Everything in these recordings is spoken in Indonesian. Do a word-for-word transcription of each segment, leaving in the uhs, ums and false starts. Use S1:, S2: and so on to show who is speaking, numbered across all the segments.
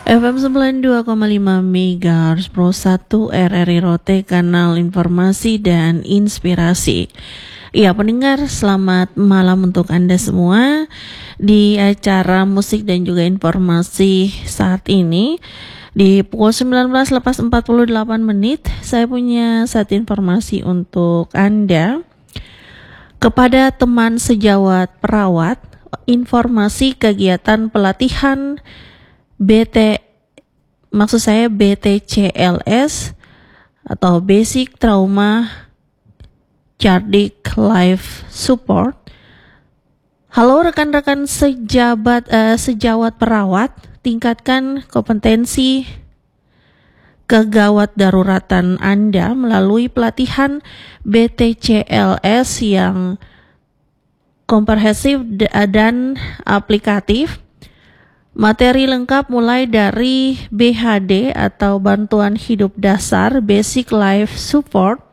S1: F M sembilan puluh dua koma lima MHz Pro satu R R I Rote, kanal informasi dan inspirasi. Ya, pendengar, selamat malam untuk Anda semua di acara musik dan juga informasi saat ini. Di pukul sembilan belas lepas empat puluh delapan menit, saya punya satu informasi untuk Anda. Kepada teman sejawat perawat, informasi kegiatan pelatihan B T maksud saya B T C L S atau Basic Trauma Cardiac Life Support. Halo rekan-rekan sejabat uh, sejawat perawat, tingkatkan kompetensi kegawat daruratan Anda melalui pelatihan B T C L S yang komprehensif dan aplikatif. Materi lengkap mulai dari B H D atau bantuan hidup dasar, Basic Life Support,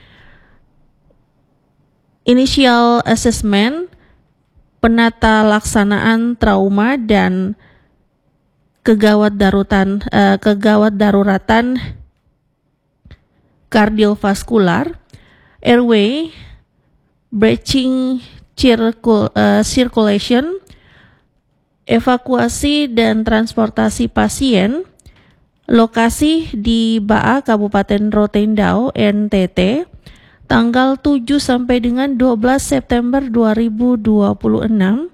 S1: Initial Assessment, penata laksanaan trauma dan kegawat daruratan uh, kegawat daruratan kardiovaskular, airway, breathing circul, uh, circulation, evakuasi dan transportasi pasien. Lokasi di B A A Kabupaten Rotendao, N T T, tanggal tujuh sampai dengan dua belas September dua ribu dua puluh enam.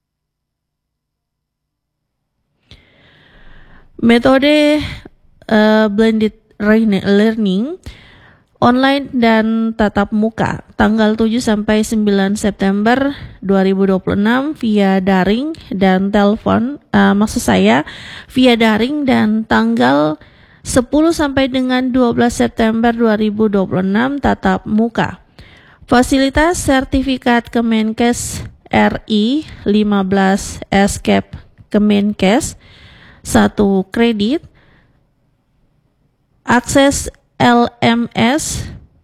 S1: Metode uh, blended learning, online dan tatap muka, tanggal tujuh sampai sembilan September dua ribu dua puluh enam via daring dan telepon, uh, maksud saya via daring, dan tanggal sepuluh sampai dengan dua belas September dua ribu dua puluh enam tatap muka. Fasilitas sertifikat Kemenkes R I lima belas Escape Kemenkes satu kredit, akses L M S,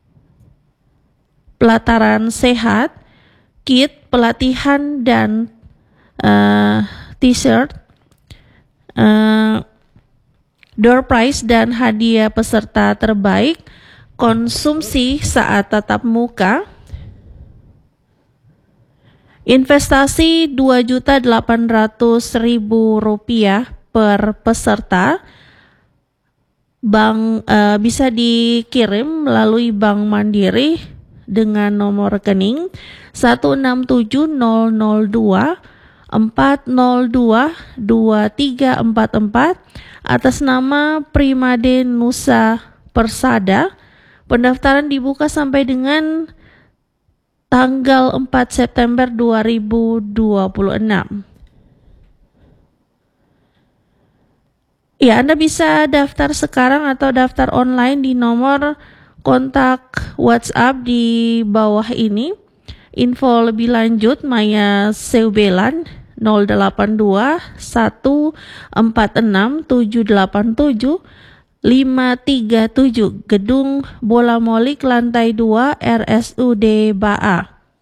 S1: pelataran sehat, kit pelatihan dan uh, t-shirt, uh, door prize dan hadiah peserta terbaik, konsumsi saat tatap muka, investasi dua juta delapan ratus ribu rupiah per peserta. Bank uh, bisa dikirim melalui Bank Mandiri dengan nomor rekening satu enam tujuh nol nol dua empat nol dua dua tiga empat empat atas nama Primade Nusa Persada. Pendaftaran dibuka sampai dengan tanggal empat September dua ribu dua puluh enam. Ya, Anda bisa daftar sekarang atau daftar online di nomor kontak WhatsApp di bawah ini. Info lebih lanjut Maya Seubelan nol delapan dua satu empat enam tujuh delapan tujuh lima tiga tujuh, Gedung Bola Molik, lantai dua, R S U D B A A.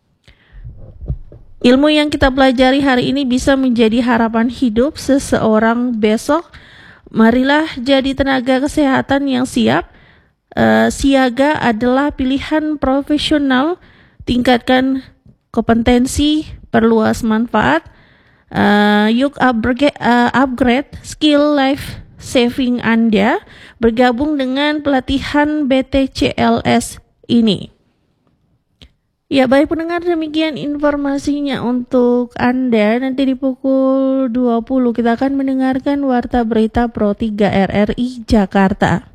S1: Ilmu yang kita pelajari hari ini bisa menjadi harapan hidup seseorang besok. Marilah jadi tenaga kesehatan yang siap. Uh, siaga adalah pilihan profesional. Tingkatkan kompetensi, perluas manfaat. Uh, yuk upgrade, uh, upgrade skill life saving Anda. Bergabung dengan pelatihan B T C L S ini. Ya, baik pendengar, demikian informasinya untuk Anda. Nanti di pukul dua puluh kita akan mendengarkan Warta Berita Pro tiga R R I Jakarta.